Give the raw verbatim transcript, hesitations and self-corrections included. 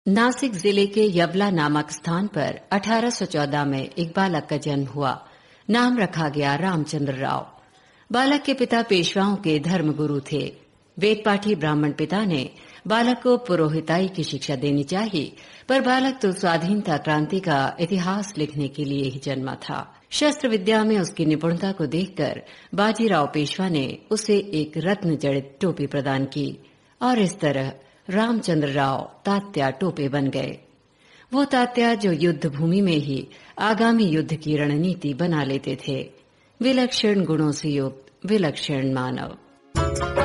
नासिक जिले के यवला नामक स्थान पर अठारह सौ चौदह में एक बालक का जन्म हुआ। नाम रखा गया रामचंद्र राव। बालक के पिता पेशवाओं के धर्मगुरु थे। वेदपाठी ब्राह्मण पिता ने बालक को पुरोहिताई की शिक्षा देनी चाहिए, पर बालक तो स्वाधीनता क्रांति का इतिहास लिखने के लिए ही जन्मा था। शस्त्र विद्या में उसकी निपुणता को देखकर बाजीराव पेशवा ने उसे एक रत्न जड़ित टोपी प्रदान की और इस तरह रामचंद्र राव तात्या टोपे बन गए। वो तात्या जो युद्ध भूमि में ही आगामी युद्ध की रणनीति बना लेते थे। विलक्षण गुणों से युक्त विलक्षण मानव।